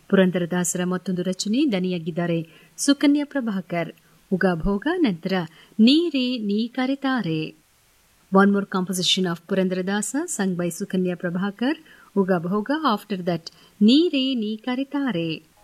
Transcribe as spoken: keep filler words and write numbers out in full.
ಪುರಂದರದಾಸರ ಮತ್ತೊಂದು ರಚನೆ ದನಿಯಾಗಿದ್ದಾರೆ ಸುಕನ್ಯಾ ಪ್ರಭಾಕರ್. ಉಗಾಭೋಗ ನಂತರ ನೀರೇ ನೀ ಕರೆತಾರೆ. One more composition of Purandaradasa sung by Sukanya Prabhakar, Uga Bhoga. After that, Neere Nee Karitare.